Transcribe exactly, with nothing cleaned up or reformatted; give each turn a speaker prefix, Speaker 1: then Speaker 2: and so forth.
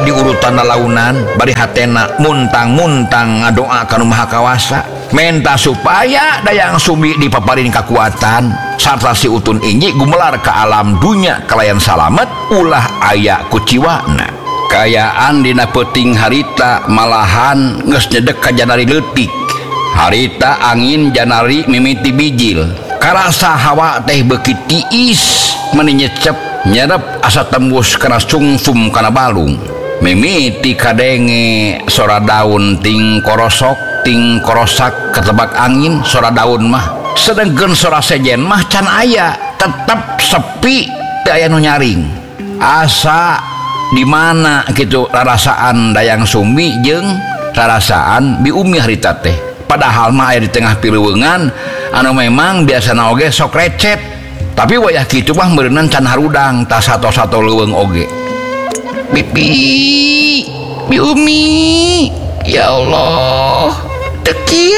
Speaker 1: di urutan launan bari hatena muntang-muntang ngadoa ka Nu Maha Kawasa menta supaya Dayang Sumbi dipaparin kekuatan sarta si Utun Inji gumelar ke alam dunya kalayan salamet ulah aya kuciwana kayaan dina peuting harita malahan geus nyedek ka janari leutik harita angin janari mimiti bijil karasa hawa teh beuki tiis meni nyecep nyerep asa tembus kana sungsum kana balung mimiti kadenge sora daun ting korosok ting korosak ketebak angin sora daun mah sedengkeun sora sejen mah can aya tetep sepi teu aya nu nyaring asa di mana kitu rarasaan Dayang Sumbi jeung rarasaan Bi Umi harita teh padahal mah aya di tengah pileuweungan anu memang biasana oge sok recet tapi wayah kitu mah meureunna can harudang tas sato-sato leuweung oge Bibi Bi Umi ya Allah teu